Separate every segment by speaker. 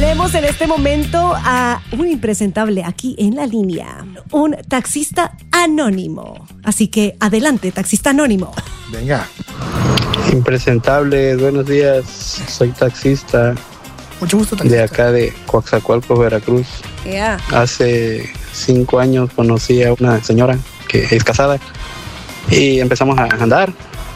Speaker 1: Tenemos en este momento a un impresentable aquí en la línea, un taxista anónimo. Así que adelante, taxista anónimo.
Speaker 2: Venga.
Speaker 3: Impresentable, buenos días. Soy taxista.
Speaker 2: Mucho gusto, taxista.
Speaker 3: De acá de Coaxacualcos, Veracruz.
Speaker 1: Yeah.
Speaker 3: Hace 5 años conocí a una señora que es casada y empezamos a andar.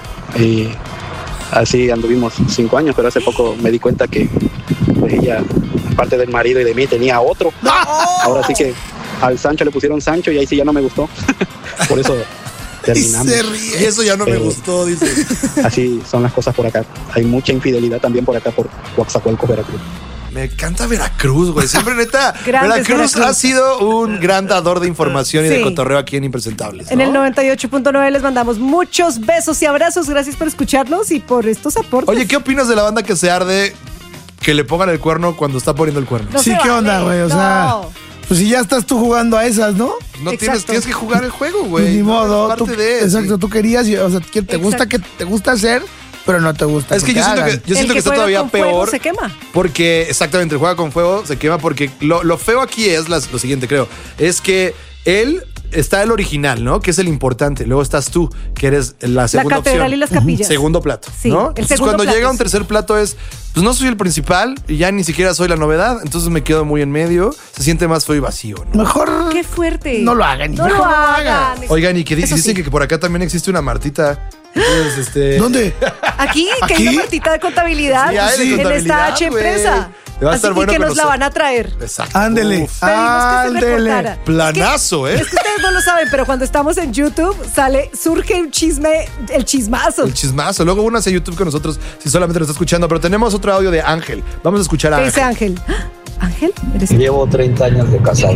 Speaker 3: Y así anduvimos 5 años, pero hace poco me di cuenta que pues, ella, aparte del marido y de mí, tenía otro. Ahora sí que al Sancho le pusieron Sancho y ahí sí ya no me gustó. Por eso terminamos.
Speaker 2: Y eso ya no me gustó, dice.
Speaker 3: Así son las cosas por acá. Hay mucha infidelidad también por acá, por Coaxacualcos, Veracruz.
Speaker 2: Me encanta Veracruz, güey. Siempre, neta,
Speaker 1: Grandes
Speaker 2: Veracruz ha sido un gran dador de información y
Speaker 1: Sí.
Speaker 2: de cotorreo aquí en Impresentables, ¿no?
Speaker 1: En el 98.9 les mandamos muchos besos y abrazos. Gracias por escucharnos y por estos aportes.
Speaker 2: Oye, ¿qué opinas de la banda que se arde que le pongan el cuerno cuando está poniendo el cuerno?
Speaker 1: No
Speaker 4: Sí,
Speaker 1: se
Speaker 4: ¿qué
Speaker 1: vale.
Speaker 4: onda, güey? O sea,
Speaker 1: No.
Speaker 4: pues si ya estás tú jugando a esas, ¿no?
Speaker 2: No
Speaker 1: Exacto.
Speaker 2: tienes que jugar el juego,
Speaker 4: Pues
Speaker 2: güey.
Speaker 4: ni modo.
Speaker 2: Es parte
Speaker 4: Tú,
Speaker 2: de
Speaker 4: exacto,
Speaker 2: sí.
Speaker 4: tú querías, o sea, te gusta
Speaker 1: Exacto.
Speaker 4: que te gusta hacer, pero no te gusta.
Speaker 2: Es que yo siento
Speaker 4: hagan.
Speaker 2: que, yo siento que está
Speaker 1: juega
Speaker 2: todavía
Speaker 1: con fuego
Speaker 2: peor.
Speaker 1: se quema.
Speaker 2: Porque, exactamente, el juega con fuego se quema porque lo feo aquí es lo siguiente, creo. Es que él está el original, ¿no? Que es el importante. Luego estás tú, que eres la segunda
Speaker 1: catedral
Speaker 2: opción.
Speaker 1: y las capillas.
Speaker 2: Segundo plato,
Speaker 1: Sí,
Speaker 2: ¿no?
Speaker 1: el
Speaker 2: Entonces,
Speaker 1: segundo
Speaker 2: cuando
Speaker 1: plato,
Speaker 2: llega un
Speaker 1: sí.
Speaker 2: tercer plato es, pues no soy el principal y ya ni siquiera soy la novedad. Entonces me quedo muy en medio. Se siente más feo y vacío, ¿no?
Speaker 4: Mejor
Speaker 1: Qué fuerte.
Speaker 4: no lo hagan.
Speaker 1: No lo
Speaker 4: mejor
Speaker 1: hagan.
Speaker 2: Oigan, y que
Speaker 1: Eso
Speaker 2: dicen
Speaker 1: sí.
Speaker 2: que por acá también existe una Martita. Entonces,
Speaker 4: ¿Dónde?
Speaker 1: Aquí, que hay
Speaker 4: ¿Aquí?
Speaker 1: una Martita de contabilidad,
Speaker 2: Sí, hay de
Speaker 1: en
Speaker 2: contabilidad,
Speaker 1: esta H
Speaker 2: güey.
Speaker 1: empresa.
Speaker 2: Va a
Speaker 1: Así
Speaker 2: estar bueno
Speaker 1: que
Speaker 2: con
Speaker 1: nos la
Speaker 2: nosotros.
Speaker 1: van a traer.
Speaker 2: Exacto.
Speaker 4: Ándele.
Speaker 2: Uf,
Speaker 1: Pedimos que se reportara.
Speaker 2: planazo,
Speaker 1: Es que ustedes no lo saben, pero cuando estamos en YouTube surge un chisme, el chismazo.
Speaker 2: El chismazo. Luego únase a YouTube con nosotros si solamente lo está escuchando. Pero tenemos otro audio de Ángel. Vamos a escuchar a
Speaker 1: ¿Qué dice
Speaker 2: Ángel.
Speaker 1: Ángel? ¿Ah? ¿Ángel? ¿Eres tú?
Speaker 3: Llevo 30 años de casado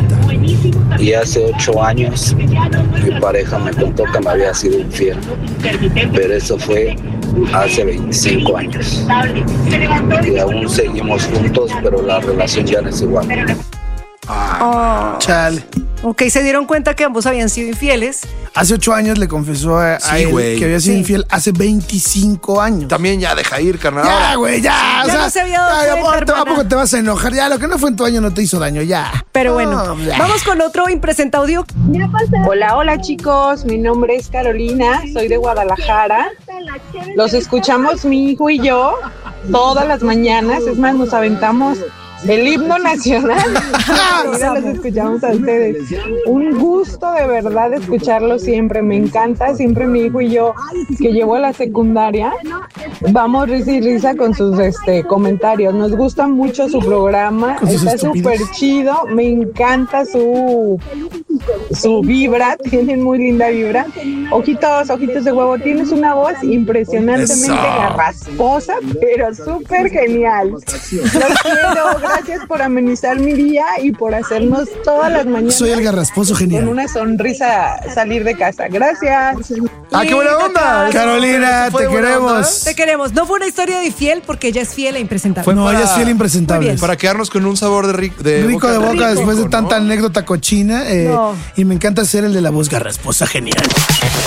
Speaker 3: y hace 8 años mi pareja me contó que me había sido infiel, pero eso fue hace 25 años y aún seguimos juntos, pero la relación ya no es igual.
Speaker 4: Chale.
Speaker 1: Ok, se dieron cuenta que ambos habían sido infieles.
Speaker 4: Hace 8 años le confesó a
Speaker 2: Sí,
Speaker 4: él
Speaker 2: güey.
Speaker 4: que había sido
Speaker 1: Sí.
Speaker 4: infiel hace 25 años.
Speaker 2: También ya deja ir, carnal.
Speaker 4: Ya, güey, ya.
Speaker 1: Ya no se había dado cuenta,
Speaker 4: ¿a
Speaker 1: hermana.
Speaker 4: poco te vas a enojar? Ya, lo que no fue en tu año no te hizo daño, ya.
Speaker 1: Pero bueno,
Speaker 4: No, ya.
Speaker 1: vamos con otro impresentaudio.
Speaker 5: Hola, hola chicos, mi nombre es Carolina, soy de Guadalajara. Los escuchamos mi hijo y yo todas las mañanas, es más, nos aventamos el himno nacional. Ahora los escuchamos a ustedes. Un gusto de verdad escucharlos siempre, me encanta. Siempre mi hijo y yo, que llevo a la secundaria, vamos risa y risa con sus comentarios. Nos gusta mucho su programa,
Speaker 4: Con sus
Speaker 5: está
Speaker 4: estupideces.
Speaker 5: súper chido, me encanta su vibra, tienen muy linda vibra. Ojitos de huevo, tienes una voz impresionantemente
Speaker 2: Eso.
Speaker 5: garrasposa, pero súper genial. Los quiero, gracias por amenizar mi día y por hacernos todas las mañanas
Speaker 4: Soy el garrasposo
Speaker 5: con
Speaker 4: genial.
Speaker 5: una sonrisa salir de casa. Gracias.
Speaker 2: ¡Ah, qué buena onda!
Speaker 4: Carolina,
Speaker 2: ¿Fue
Speaker 4: te
Speaker 2: buena
Speaker 4: queremos.
Speaker 2: onda?
Speaker 1: Te queremos. No fue una historia de fiel porque ella es fiel e impresentable.
Speaker 2: Fue
Speaker 4: No,
Speaker 2: para-
Speaker 4: ella es fiel
Speaker 1: Muy
Speaker 4: impresentable.
Speaker 1: bien.
Speaker 2: Para quedarnos con un sabor de rico
Speaker 4: Rico de boca
Speaker 1: Rico,
Speaker 4: después de
Speaker 2: ¿no?
Speaker 4: tanta anécdota cochina.
Speaker 1: No.
Speaker 4: Y me encanta ser el de la voz garrasposa genial.